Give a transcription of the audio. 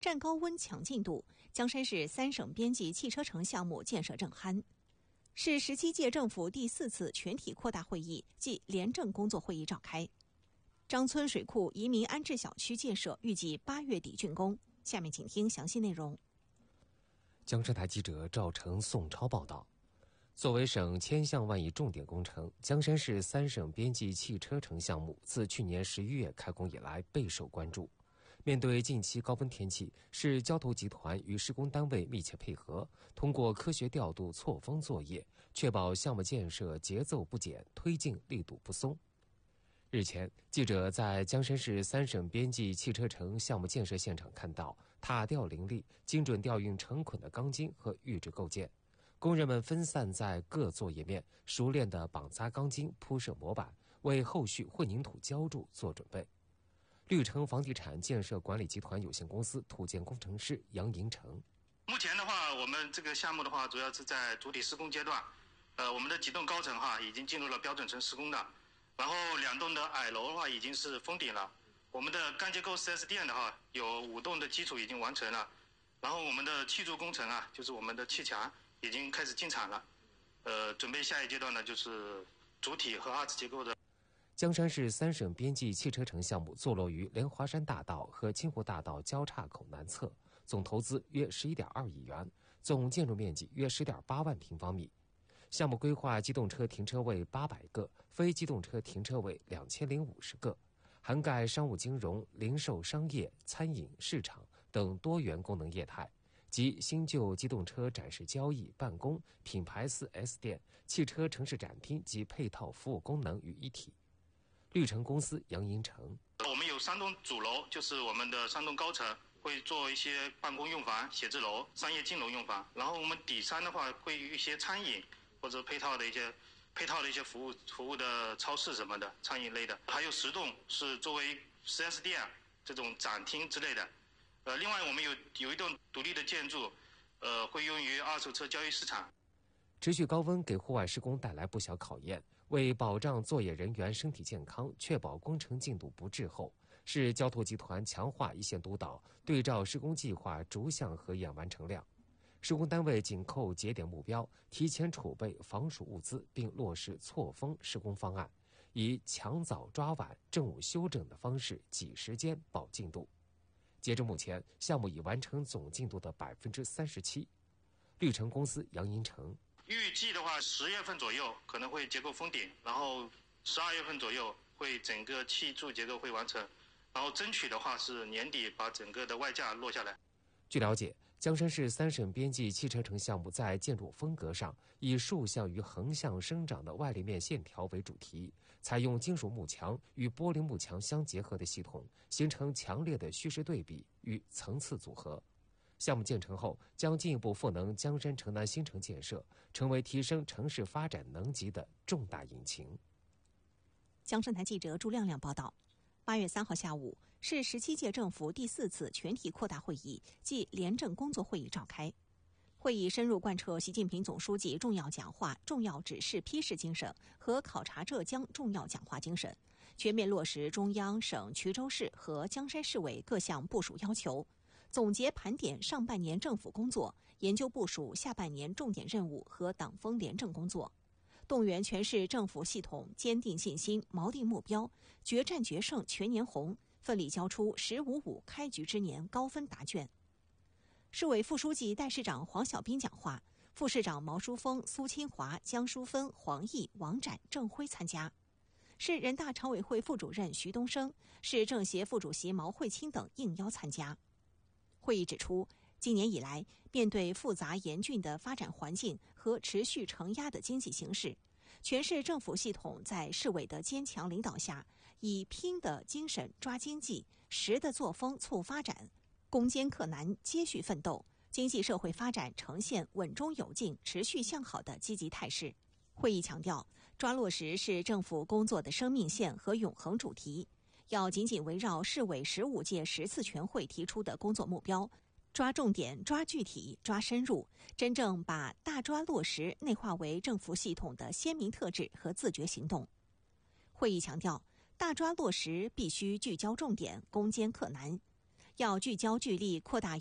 站高温抢进度，江山市3省边际汽车城项目建设正酣。市17届政府第4次全体扩大会议暨廉政工作会议召开。张村水库移民安置小区建设预计8月底竣工。下面请听详细内容。 江山台记者赵成、宋超报道。作为省千项万亿重点工程，江山市3省边际汽车城项目自去年11月开工以来备受关注。面对近期高温天气，市交投集团与施工单位密切配合，通过科学调度错峰作业，确保项目建设节奏不减，推进力度不松。日前，记者在江山市3省边际汽车城项目建设现场看到塔吊林立、精准吊运成捆的钢筋和预制构件，工人们分散在各作业面，熟练地绑扎钢筋、铺设模板，为后续混凝土浇筑做准备。绿城房地产建设管理集团有限公司土建工程师杨银成： 目前的话，我们这个项目的话，主要是在主体施工阶段。我们的几栋高层已经进入了标准层施工的，然后2栋的矮楼的话已经是封顶了。我们的干结构 4S 店的话，有5栋的基础已经完成了。然后我们的砌筑工程就是我们的砌墙已经开始进场了。准备下一阶段呢，就是主体和二次结构的。 江山市3省边际汽车城项目坐落于莲华山大道和清湖大道交叉口南侧，总投资约11.2亿元，总建筑面积约10.8万平方米。项目规划机动车停车位800个，非机动车停车位2050个，涵盖商务金融、零售商业、餐饮、市场等多元功能业态，及新旧机动车展示交易、办公、品牌4S 店、汽车城市展厅及配套服务功能于一体。绿城公司杨银成： 我们有3栋主楼，就是我们的3栋高层，会做一些办公用房、写字楼、商业金融用房。然后我们底3的话，会有一些餐饮或者配套的一些服务的超市什么的，餐饮类的。还有10栋是作为 4S 店这种展厅之类的。另外我们有一栋独立的建筑，会用于二手车交易市场。 持续高温给户外施工带来不小考验，为保障作业人员身体健康，确保工程进度不滞后，市交投集团强化一线督导，对照施工计划逐项核验完成量。施工单位紧扣节点目标，提前储备防暑物资，并落实错峰施工方案，以抢早抓晚、正午休整的方式挤时间保进度。截至目前，项目已完成总进度的37%。绿城公司杨银成： 预计的话，10月份左右可能会结构封顶，然后12月份左右会整个砌筑结构会完成，然后争取的话是年底把整个的外架落下来。 据了解，江山市3省边际汽车城项目在建筑风格上以竖向与横向生长的外立面线条为主题，采用金属幕墙与玻璃幕墙相结合的系统，形成强烈的虚实对比与层次组合。项目建成后，将进一步赋能江山城南新城建设，成为提升城市发展能级的重大引擎。 江山台记者朱亮亮报道。8月3号下午，市17届政府第4次全体扩大会议暨廉政工作会议召开。会议深入贯彻习近平总书记重要讲话、重要指示批示精神和考察浙江重要讲话精神，全面落实中央、省、衢州市和江山市委各项部署要求，总结盘点上半年政府工作，研究部署下半年重点任务和党风廉政工作，动员全市政府系统坚定信心、锚定目标，决战决胜全年红，奋力交出“10-5-5”开局之年高分答卷。市委副书记、代市长黄小斌讲话，副市长毛书峰、苏清华、江淑芬、黄毅、王展、郑辉参加。市人大常委会副主任徐东升、市政协副主席毛慧清等应邀参加。会议指出，今年以来，面对复杂严峻的发展环境和持续承压的经济形势，全市政府系统在市委的坚强领导下，以拼的精神抓经济，实的作风促发展，攻坚克难，接续奋斗，经济社会发展呈现稳中有进、持续向好的积极态势。会议强调，抓落实是政府工作的生命线和永恒主题，要紧紧围绕市委15届10次全会提出的工作目标，抓重点、抓具体、抓深入，真正把大抓落实内化为政府系统的鲜明特质和自觉行动。会议强调，大抓落实必须聚焦重点，攻坚克难， 要聚焦聚力，扩大